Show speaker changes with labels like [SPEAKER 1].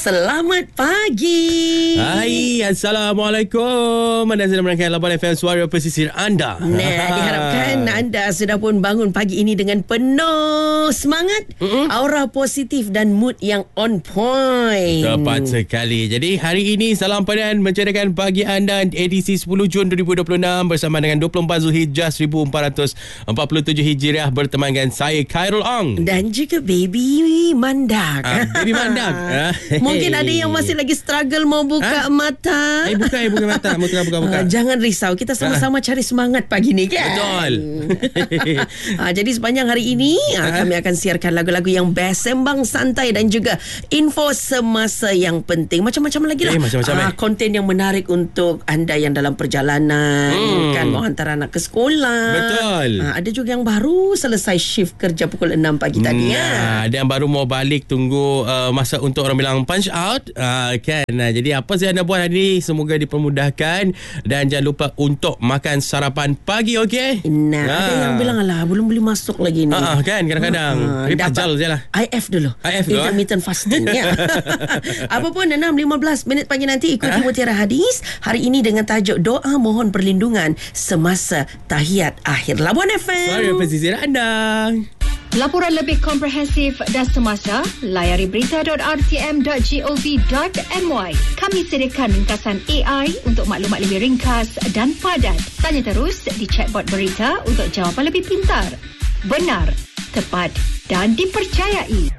[SPEAKER 1] Selamat pagi.
[SPEAKER 2] Hai, Assalamualaikum. Anda sedang mendengarkan Labuan FM, suara pesisir anda.
[SPEAKER 1] Nah, diharapkan anda sudah pun bangun pagi ini dengan penuh semangat, aura positif dan mood yang on point.
[SPEAKER 2] Tepat sekali. Jadi hari ini Salam Padan menceritakan pagi anda edisi 10 Jun 2026 bersama dengan 24 Zulhijjah 1447 Hijriah berteman dengan saya Khairul Ong
[SPEAKER 1] dan juga Baby Mandak.
[SPEAKER 2] Baby Mandak.
[SPEAKER 1] Mungkin ada yang masih lagi struggle mau buka mata.
[SPEAKER 2] Buka mata. Buka.
[SPEAKER 1] Jangan risau, kita sama-sama cari semangat pagi ni kan.
[SPEAKER 2] Betul.
[SPEAKER 1] Jadi sepanjang hari ini kami akan siarkan lagu-lagu yang best, sembang santai dan juga info semasa yang penting. Macam-macam lagi lah.
[SPEAKER 2] Macam-macam
[SPEAKER 1] konten yang menarik untuk anda yang dalam perjalanan, kan mau hantar anak ke sekolah.
[SPEAKER 2] Betul.
[SPEAKER 1] Ada juga yang baru selesai shift kerja pukul 6 pagi tadi
[SPEAKER 2] ada yang baru mau balik, tunggu masa untuk orang bilang punch out, kan. Jadi apa saja anda buat hari ini semoga dipermudahkan dan jangan lupa untuk makan sarapan pagi, okey?
[SPEAKER 1] Ada yang bilang alah belum boleh masuk lagi ni.
[SPEAKER 2] Kan kadang-kadang pajal je lah.
[SPEAKER 1] IF dulu. Intermittent fasting ya. Apa pun 6.15 minit pagi nanti ikuti Mutiara Hadis hari ini dengan tajuk doa mohon perlindungan semasa tahiyat akhir. Labuan FM,
[SPEAKER 2] suara pesisir anda.
[SPEAKER 3] Laporan lebih komprehensif dan semasa, layari berita.rtm.gov.my. Kami sediakan ringkasan AI untuk maklumat lebih ringkas dan padat. Tanya terus di chatbot berita untuk jawapan lebih pintar, benar, tepat dan dipercayai.